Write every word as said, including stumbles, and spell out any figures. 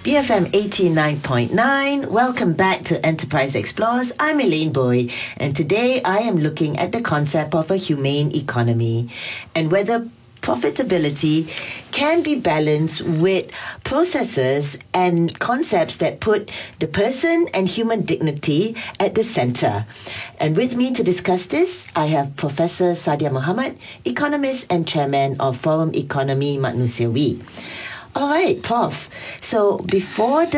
B F M eighty-nine point nine. Welcome back to Enterprise Explores. I'm Elaine Boy, and today I am looking at the concept of a humane economy and whether profitability can be balanced with processes and concepts that put the person and human dignity at the center. And with me to discuss this, I have Professor Sadia Muhammad, economist and chairman of Forum Ekonomi Manusiawi. All right, Prof. So before the